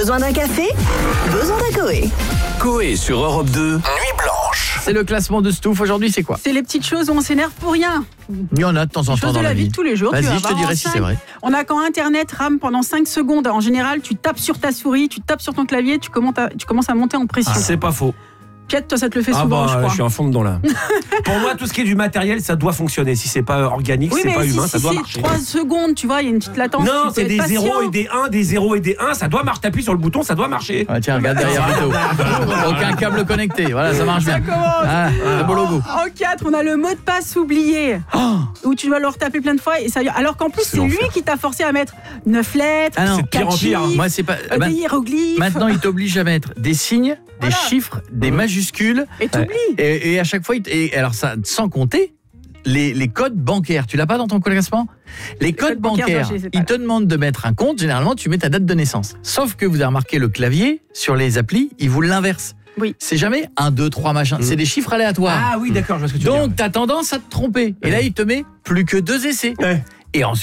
Besoin d'un café? Besoin d'un Coé. Coé sur Europe 2, Nuit Blanche. C'est le classement de Stouff. Aujourd'hui, c'est quoi? C'est les petites choses où on s'énerve pour rien. Il y en a de temps en temps Choses dans de la vie vie. de tous les jours. Vas-y, tu vas je te voir dirai en si cinq. c'est vrai. On a quand Internet rame pendant 5 secondes. En général, tu tapes sur ta souris, tu tapes sur ton clavier, tu commences à monter en pression. C'est pas faux. Piet, toi, ça te le fait souvent, je crois. Je suis un fond dedans là. Pour moi, tout ce qui est du matériel, ça doit fonctionner. Si c'est pas organique, Oui, c'est mais pas si, humain, si ça doit c'est marcher. 3 secondes, tu vois, il y a une petite latence. Non, tu c'est peux des être 0 patient. et des 1, des 0 et des 1, ça doit marcher. T'appuies sur le bouton, ça doit marcher. Ah, tiens, regarde derrière Vito. Aucun câble connecté. Voilà, ça marche Ça bien. commence. Ah, très beau logo. En 4, on a le mot de passe oublié. Où tu dois le retaper plein de fois. Et ça, alors qu'en plus, c'est lui qui t'a forcé à mettre 9 lettres, Ah non. C'est de pire en 4 pire, hein. chiffres, Moi, c'est pas. des hiéroglyphes. Maintenant, il t'oblige à mettre des signes, des Voilà. chiffres, des majuscules. Et t'oublies. Et à chaque fois, alors ça, sans compter les codes bancaires. Tu l'as pas dans ton classement? Les codes bancaires, je les ai pas ils là. te demandent de mettre un compte. Généralement, tu mets ta date de naissance. Sauf que vous avez remarqué le clavier sur les applis, il vous l'inverse. Oui. C'est jamais 1, 2, 3 machin. C'est des chiffres aléatoires. Ah oui, d'accord, je vois ce que tu veux dire. Donc, tu as tendance à te tromper. Et là, il te met plus que 2 essais. Ouais. Et ensuite,